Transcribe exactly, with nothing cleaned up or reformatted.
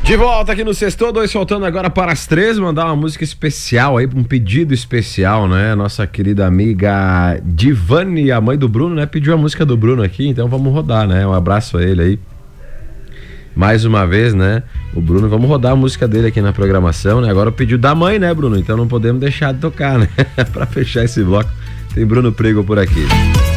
De volta aqui no Sextou, dois faltando agora para as três, mandar uma música especial aí, um pedido especial, né? Nossa querida amiga Divane, a mãe do Bruno, né? Pediu a música do Bruno aqui, então vamos rodar, né? Um abraço a ele aí. Mais uma vez, né? O Bruno, vamos rodar a música dele aqui na programação, né? Agora o pedido da mãe, né, Bruno? Então não podemos deixar de tocar, né? Pra fechar esse bloco, tem Bruno Prego por aqui.